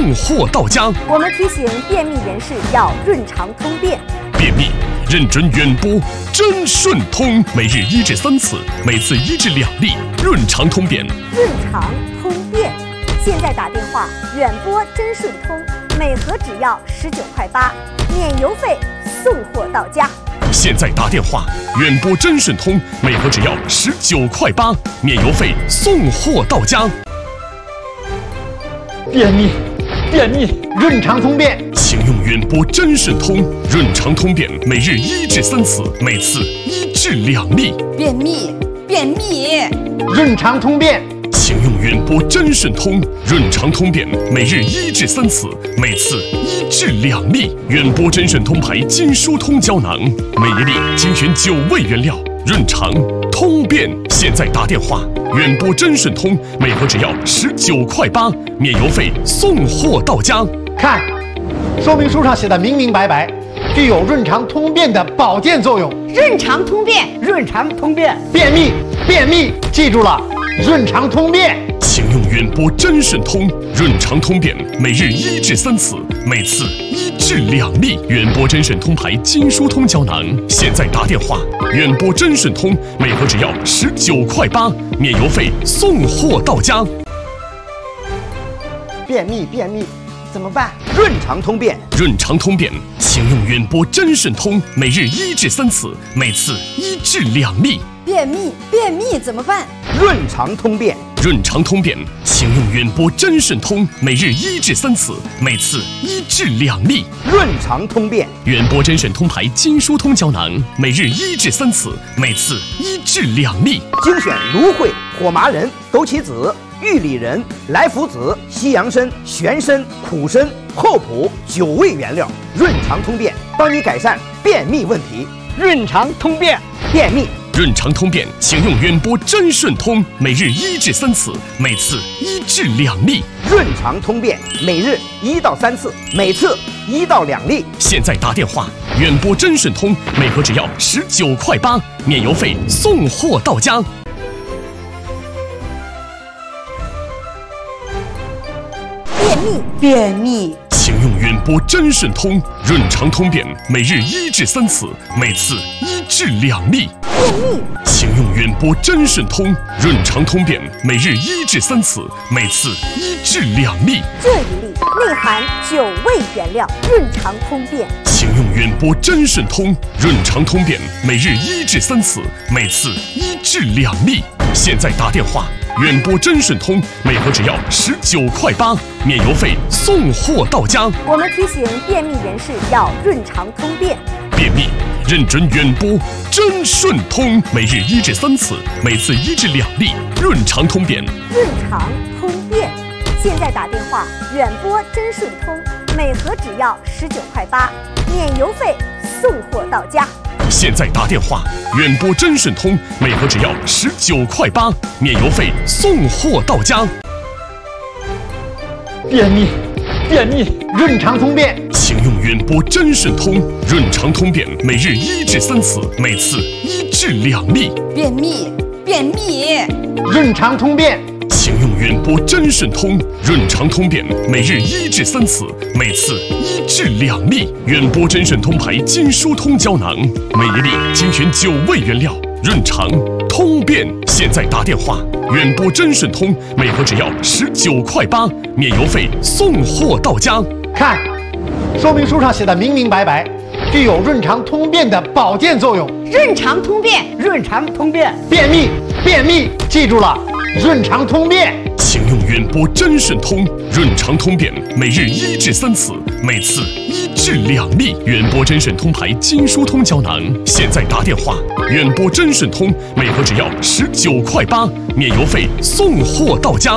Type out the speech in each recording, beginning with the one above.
送货到家。 我们提醒便秘人士要润肠通便。 便秘，认准远播真顺通，每日1至3次，每次1至2粒，润肠通便。 润肠通便，现在打电话远播真顺通，每盒只要19.8块，免邮费，送货到家。 现在打电话远播真顺通，每盒只要19.8块，免邮费，送货到家。 便秘，润肠通便， 请用远播真顺通，润肠通便，每日1至3次，每次1至2粒。 便秘， 润肠通便， 请用远播真顺通，润肠通便，每日1至3次，每次1至2粒。远播真顺通牌金疏通胶囊，每一粒精选9味原料，润肠通便。现在打电话远播真顺通，每盒只要19.8块，免邮费，送货到家。 看，说明书上写的明明白白，具有润肠通便的保健作用。 润肠通便，润肠通便。 便秘，记住了，润肠通便。 请用远播真顺通，润肠通便，每日1至3次，每次1至2粒。远播真顺通牌金疏通胶囊，现在打电话远播真顺通，每盒只要19.8块，免邮费，送货到家。 便秘怎么办？润肠通便， 润肠通便，请用远播真顺通，每日1至3次，每次1至2粒。 便秘怎么办？ 润肠通便， 润肠通便，请用远播真顺通，每日1至3次，每次1至2粒。 润肠通便， 远播真顺通牌金疏通胶囊，每日1至3次，每次1至2粒。 精选芦荟、火麻仁、枸杞子、玉里仁、来福子、西洋参、玄参、苦参、厚朴9味原料，润肠通便，帮你改善便秘问题。 润肠通便， 便秘。 润肠通便，请用远播真顺通，每日1至3次，每次1至2粒。 润肠通便，每日1到3次，每次1到2粒。 现在打电话远播真顺通，每盒只要19.8块，免邮费，送货到家。 便秘， 请用远播真顺通，润肠通便，每日1至3次，每次1至2粒。 便秘， 请用远播真顺通，润肠通便，每日1至3次，每次1至2粒。 这一粒内含9味原料，润肠通便。 请用远播真顺通，润肠通便，每日1至3次，每次1至2粒。现在打电话远播真顺通，每盒只要19.8块，免邮费，送货到家。 我们提醒便秘人士要润肠通便。 便秘，认准远播真顺通，每日1至3次，每次1至2粒，润肠通便。 润肠通便，现在打电话远播真顺通，每盒只要19.8块，免邮费，送货到家。 现在打电话远播真顺通，每盒只要19.8块，免邮费，送货到家。 便秘，润肠通便， 请用远播真顺通，润肠通便，每日1至3次，每次1至2粒。 便秘， 润肠通便， 请用远播真顺通，润肠通便，每日1至3次，每次1至2粒。远播真顺通牌金疏通胶囊，每一粒精选9味原料，润肠通便。现在打电话远播真顺通，每盒只要19.8块，免邮费，送货到家。 看，说明书上写的明明白白，具有润肠通便的保健作用。 润肠通便，润肠通便。 便秘，记住了，润肠通便。 请用远播真顺通，润肠通便，每日1至3次，每次1至2粒。远播真顺通牌金疏通胶囊，现在打电话远播真顺通，每盒只要19.8块，免邮费，送货到家。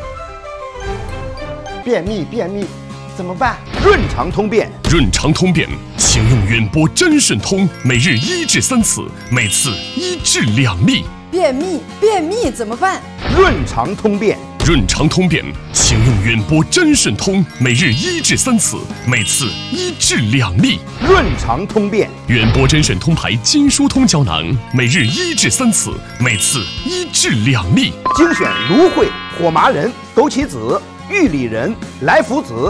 便秘怎么办？润肠通便， 润肠通便，请用远播真顺通，每日1至3次，每次1至2粒。 便秘怎么办？ 润肠通便， 润肠通便，请用远播真顺通，每日1至3次，每次1至2粒。 润肠通便， 远播真顺通牌金疏通胶囊，每日1至3次，每次1至2粒。 精选芦荟、火麻仁、枸杞子、玉里仁、来福子、